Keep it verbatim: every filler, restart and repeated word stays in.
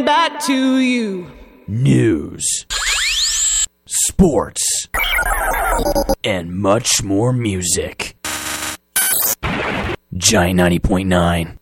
back to you. News, sports, and much more music. Giant ninety point nine.